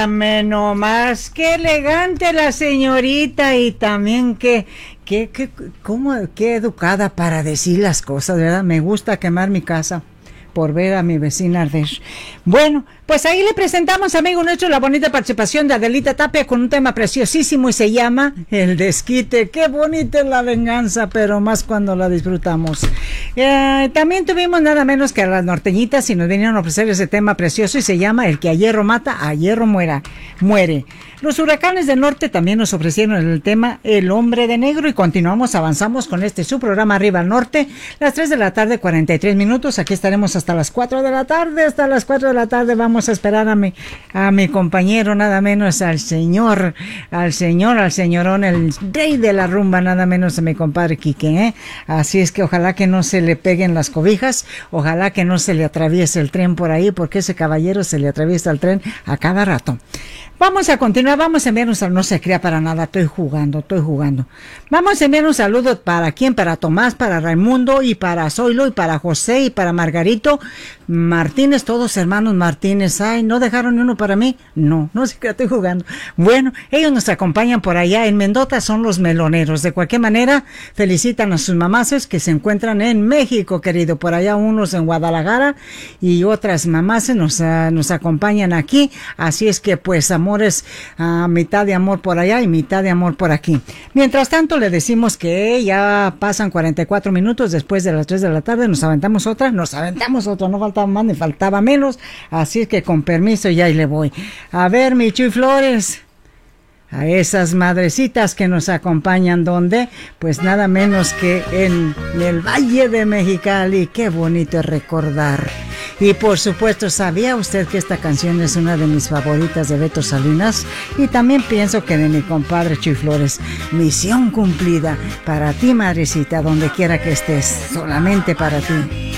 Menos más, qué elegante la señorita y también qué educada para decir las cosas, ¿verdad? Me gusta quemar mi casa por ver a mi vecina arder. Bueno, pues ahí le presentamos, amigo nuestro, la bonita participación de Adelita Tapia con un tema preciosísimo y se llama El Desquite. Qué bonita es la venganza, pero más cuando la disfrutamos. También tuvimos nada menos que a las norteñitas y nos vinieron a ofrecer ese tema precioso y se llama El que a hierro mata, a hierro muere. Los Huracanes del Norte también nos ofrecieron el tema El Hombre de Negro y avanzamos con su programa Arriba al Norte, las 3 de la tarde, 43 minutos. Aquí estaremos hasta las 4 de la tarde. Hasta las 4 de la tarde vamos a esperar a mi compañero, nada menos al señorón, el rey de la rumba, nada menos a mi compadre Quique, Así es que ojalá que no se le peguen las cobijas, ojalá que no se le atraviese el tren por ahí, porque ese caballero se le atraviesa el tren a cada rato. Vamos a continuar, vamos a enviar un saludo, no se crea para nada, estoy jugando. Vamos a enviar un saludo para quién, para Tomás, para Raimundo y para Zoilo y para José y para Margarito Martínez, todos hermanos Martínez. Ay, ¿no dejaron ni uno para mí? No se crea, estoy jugando. Bueno, ellos nos acompañan por allá en Mendota, son los meloneros. De cualquier manera, felicitan a sus mamases que se encuentran en México, querido, por allá unos en Guadalajara y otras mamases nos acompañan aquí, así es que pues amores, mitad de amor por allá y mitad de amor por aquí. Mientras tanto le decimos que ya pasan 44 minutos después de las 3 de la tarde, nos aventamos otra, no faltaba más ni faltaba menos, así es que con permiso ya ahí le voy. A ver, mi Chuy Flores, a esas madrecitas que nos acompañan, ¿dónde? Pues nada menos que en el Valle de Mexicali. Qué bonito es recordar. Y por supuesto, ¿sabía usted que esta canción es una de mis favoritas de Beto Salinas? Y también pienso que de mi compadre Chuy Flores. Misión cumplida para ti, madrecita, donde quiera que estés, solamente para ti.